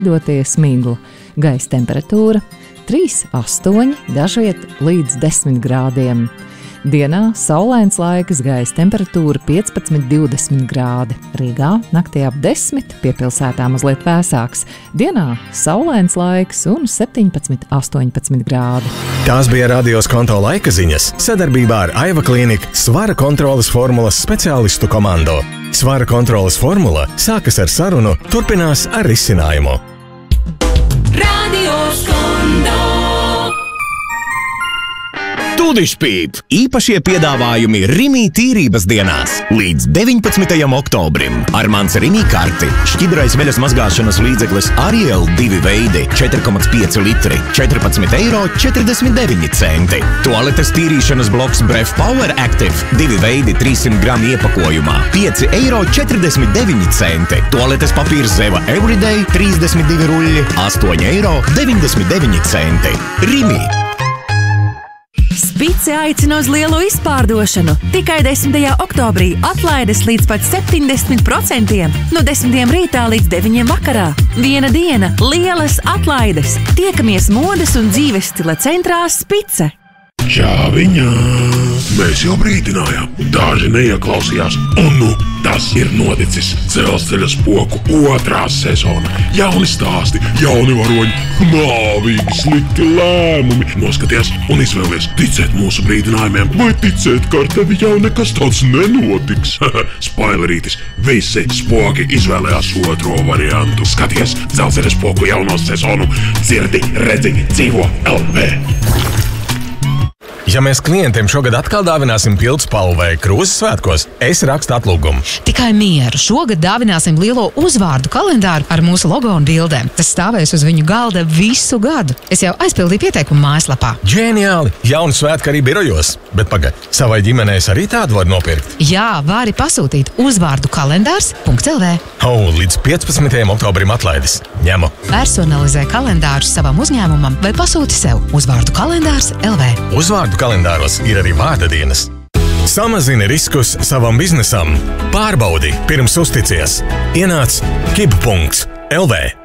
doties migla. Gaisa temperatūra 3,8, dažviet līdz 10 grādiem. Dienā saulains laiks, gaisa temperatūra 15–20 grādi. Rīgā naktī ap 10, pie pilsētā mazliet vēsāks. Dienā saulains laiks un 17–18 grādi. Tās bija Radio Skonto laika ziņas sadarbībā ar Aiva Kliniku svara kontroles formulas speciālistu komandu. Svara kontroles formula sākas ar sarunu, turpinās ar risinājumu. Radio Skonto. Tudišpīp! Īpašie piedāvājumi Rimī tīrības dienās līdz 19. oktobrim. Ar mans Rimī karti. Šķidrais veļas mazgāšanas līdzeklis Ariel 2 veidi 4,5 litri 14,49 €. Tualetes tīrīšanas bloks Bref Power Active 2 veidi 300 gramu iepakojumā 5,49 €. Tualetes papīrs Zeva Everyday 32 ruļļi 8,99 €. Rimī! Spice aicina uz lielu izpārdošanu. Tikai 10. oktobrī atlaides līdz pat 70%. No 10 rītā līdz 9 vakarā. Viena diena, lielas atlaides. Tiekamies modes un dzīves stila centrā Spice. Čāviņā! Mēs jau brīdinājām. Daži neieklausījās. Un nu, tas ir noticis. Dzelzceļa spoku 2. sezona. Jauni stāsti, jauni varoņi, nāvīgi slikti lēmumi. Noskaties un izvēlies ticēt mūsu brīdinājumiem vai ticēt, ka ar tevi jau nekas tāds nenotiks. Spoilerītis, visi spoki izvēlējās 2. variantu. Skaties Dzelzceļa spoku jauno sezonu. Dzirdi, redzi, dzīvo LV. Ja mēs klientiem šogad atkal dāvināsim pildspalvu vai krūzes svētkos, es rakstu atlūgumu. Tikai mieru. Šogad dāvināsim lielo uzvārdu kalendāru ar mūsu logo un bildēm. Tas stāvēs uz viņu galda visu gadu. Es jau aizpildīju pieteikumu mājaslapā. Ģeniāli! Jauni svētki arī birojos. Bet pagaid, savai ģimenei arī tādu var nopirkt? Jā, vari pasūtīt uzvārdu kalendārs.lv. Līdz 15. oktobrim atlaides. Ņemu. Personalizē kalendārus savam uzņēmumam vai pasūti sev uzvārdu kalendārs.lv. Uzvārdu kalendāros ir arī vārda dienas. Samazini riskus savam biznesam. Pārbaudi pirms uzticies. Ienāc kib.lv.